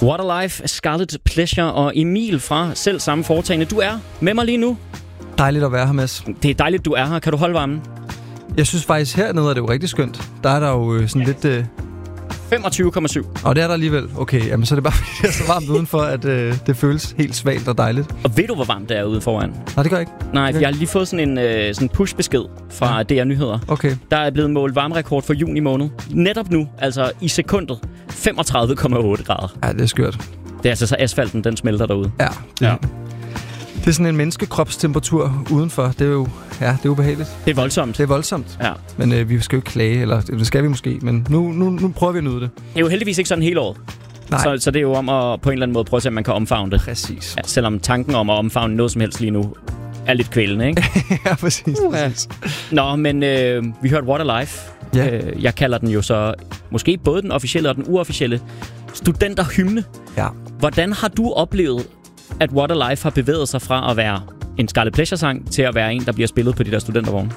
What a Life, Scarlet Pleasure og Emil fra selv samme foretagende. Du er med mig lige nu. Dejligt at være her, Mads. Det er dejligt, du er her. Kan du holde varmen? Jeg synes faktisk, hernede er det jo rigtig skønt. Der er der jo sådan lidt... 25,7. Og det er der alligevel. Okay, jamen så er det bare, fordi det er så varmt udenfor, at det føles helt svagt og dejligt. Og ved du, hvor varmt det er ude foran? Nej, det gør jeg ikke. Nej, jeg har lige fået sådan en push-besked fra DR Nyheder. Okay. Der er blevet målt varmerekord for juni måned. Netop nu, altså i sekundet, 35,8 grader. Ja, det er skørt. Det er altså så asfalten, den smelter derude. Ja. Det er sådan en menneskekropstemperatur udenfor. Det er jo det er ubehageligt. Det er voldsomt. Det er voldsomt. Ja. Men vi skal jo ikke klage, eller det skal vi måske. Men nu prøver vi at nyde det. Det er jo heldigvis ikke sådan hele året. Nej. Så det er jo om at på en eller anden måde prøve at se, om man kan omfavne det. Præcis. Ja, selvom tanken om at omfavne noget som helst lige nu er lidt kvælende, ikke? Ja, præcis. Nå, men vi hørte What a Life. Ja. Jeg kalder den jo så måske både den officielle og den uofficielle studenterhymne. Ja. Hvordan har du oplevet, at What a Life har bevæget sig fra at være en Scarlet Pleasure-sang til at være en, der bliver spillet på de der studentervogne?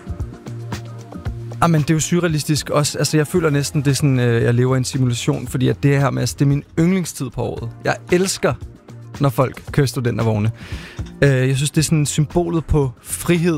Men det er jo surrealistisk også. Altså, jeg føler næsten, det er sådan, jeg lever i en simulation, fordi at det her, Mads, det er min yndlingstid på året. Jeg elsker, når folk kører studentervogne. Jeg synes, det er sådan symbolet på frihed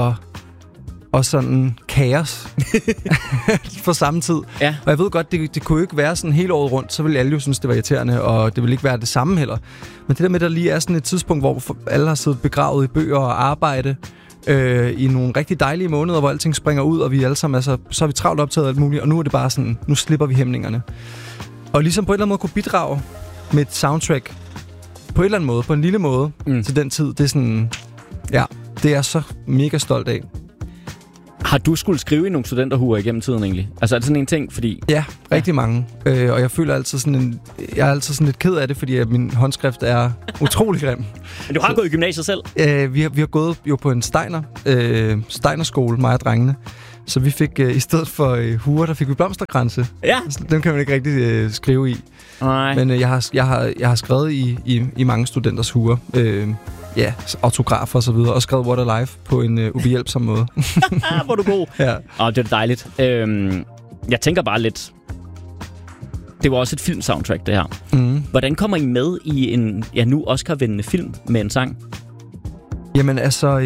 og sådan kaos på samme tid. Ja. Og jeg ved godt, det kunne jo ikke være sådan hele året rundt, så ville alle jo synes, det var irriterende, og det ville ikke være det samme heller. Men det der med, der lige er sådan et tidspunkt, hvor alle har siddet begravet i bøger og arbejde, i nogle rigtig dejlige måneder, hvor alting springer ud, og vi alle sammen, altså, så er vi travlt optaget af alt muligt, og nu er det bare sådan, nu slipper vi hæmningerne. Og ligesom på en eller anden måde kunne bidrage med et soundtrack, på en eller anden måde, på en lille måde, til den tid, det er sådan, ja, det er jeg så mega stolt af. Har du skulle skrive i nogle studenterhuer igennem tiden egentlig? Altså er det sådan en ting, fordi... Ja, rigtig mange. Og jeg føler altid jeg er altid sådan lidt ked af det, fordi at min håndskrift er utrolig grim. Men du har gået i gymnasiet selv? Vi har gået jo på en Steinerskole, mig og drengene. Så vi fik, i stedet for huer, der fik vi blomsterkranse. Ja. Dem kan man ikke rigtig skrive i. Nej. Men jeg har skrevet i mange studenters huer. Autografer og så videre, og skrevet What a Life på en ubehjælpsom måde. Hvor er du god. Ja. Det er dejligt. Jeg tænker bare lidt... Det var også et filmsoundtrack, det her. Mm. Hvordan kommer I med i en nu Oscar-vindende film med en sang? Jamen altså...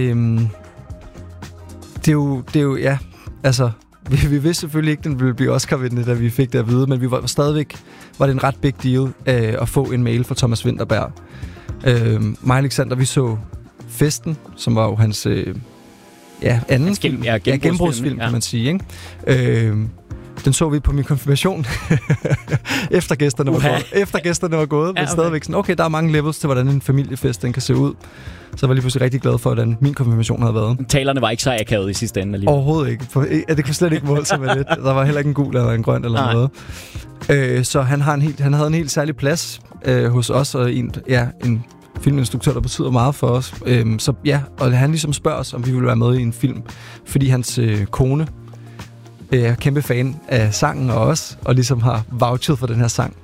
Det er jo, ja... Altså... Vi vidste selvfølgelig ikke, den ville blive Oscar-vindende, da vi fik det at vide, men vi var stadigvæk... Var det en ret big deal at få en mail fra Thomas Vinterberg. Mig og Alexander, vi så Festen, som var jo hans anden gennembrudsfilm, kan man sige, ikke? Den så vi på min konfirmation, efter gæsterne var gået, men stadigvæk sådan, okay, der er mange levels til, hvordan en familiefest den kan se ud. Så jeg var lige pludselig rigtig glad for, hvordan min konfirmation havde været. Talerne var ikke så akavet i sidste ende alligevel. Overhovedet ikke. Det kunne slet ikke måle sig med det. Der var heller ikke en gul eller en grøn eller noget. Så han havde en helt særlig plads hos os, og en filminstruktør, der betyder meget for os. Og han ligesom spørger os, om vi ville være med i en film, fordi hans kone er kæmpe fan af sangen og os, og ligesom har vouchet for den her sang.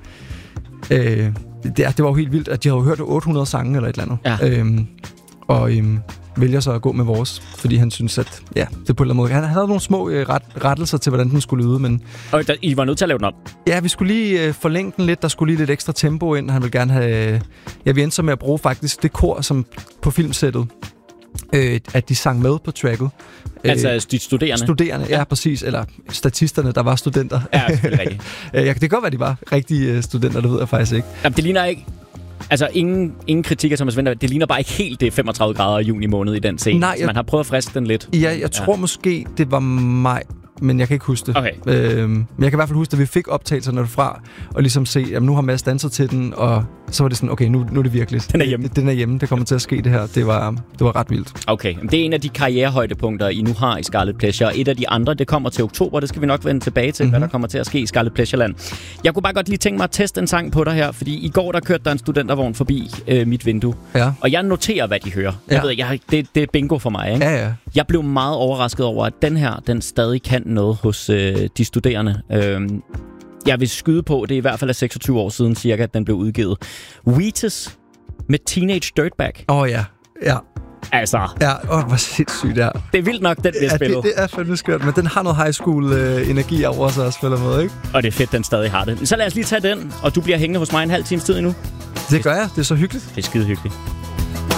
Det var jo helt vildt, at de havde hørt 800 sange eller et eller andet. Ja. Vælger så at gå med vores, fordi han synes, at det på en eller anden måde... Han havde nogle små rettelser til, hvordan den skulle lyde, men... Og I var nødt til at lave den op? Ja, vi skulle lige forlænge den lidt. Der skulle lige lidt ekstra tempo ind. Han ville gerne have... vi endte så med at bruge faktisk det kor, som på filmsættet, at de sang med på tracket. Altså de studerende? Studerende, ja, præcis. Eller statisterne, der var studenter. Ja, selvfølgelig rigtigt. Det kan godt være, de var rigtige studenter, det ved jeg faktisk ikke. Jamen, det ligner ikke... Altså, ingen kritik af Thomas Vinterberg. Det ligner bare ikke helt det 35 grader i juni måned i den scene. Nej, man har prøvet at friske den lidt. Ja, jeg tror måske, det var maj, men jeg kan ikke huske det. Okay. Men jeg kan i hvert fald huske, at vi fik optagelserne derfra, og ligesom se, at nu har Mads danset til den, og så var det sådan, okay, nu er det virkelig. Den er hjemme. Den er hjemme, det kommer til at ske det her. Det var ret vildt. Okay, det er en af de karrierehøjdepunkter, I nu har i Scarlet Pleasure. Et af de andre, det kommer til oktober, det skal vi nok vende tilbage til, hvad der kommer til at ske i Scarlet Pleasureland. Jeg kunne bare godt lige tænke mig at teste en sang på dig her, fordi i går, der kørte der en studentervogn forbi mit vindue. Ja. Og jeg noterer, hvad de hører. Jeg ved, det er bingo for mig, ikke? Ja. Jeg blev meget overrasket over, at den stadig kan noget hos de studerende. Jeg vil skyde på, det er i hvert fald 26 år siden cirka, at den blev udgivet. Wheatus med Teenage Dirtbag. Ja. Altså. Ja, hvor sindssygt det er. Det er vildt nok, den bliver spillet. Det er fandme skørt, men den har noget high school energi over sig også, føler med, ikke? Og det er fedt, den stadig har det. Så lad os lige tage den, og du bliver hængende hos mig en halv times tid endnu. Det gør jeg. Det er så hyggeligt. Det er skide hyggeligt.